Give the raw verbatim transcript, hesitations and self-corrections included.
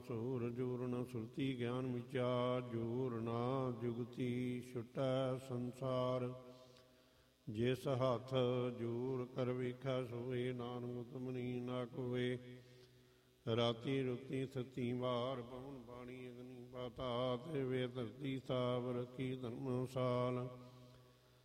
ਸੂਰ ਜੂਰ ਨ ਸੁਰਤੀ ਗਿਆਨ ਵਿਚਾਰ ਜੂਰ ਨਾ ਜੁਗਤੀ ਛੁਟੈ ਸੰਸਾਰ ਜਿਸ ਹੱਥ ਜੂਰ ਕਰ ਵੇਖੈ ਸੋਏ ਨਾਨਕ ਉਤਮਨੀ ਨਾ ਕੋਏ ਰਾਤੀ ਰੁਤੀ ਸਤੀ ਵਾਰ ਪਵਨ ਬਾਣੀ ਅਗਨੀ ਪਾਤਾਲ ਤੇ ਵੇ ਧਰਤੀ ਸਾਵ ਰੱਖੀ ਧਰਮਸਾਲ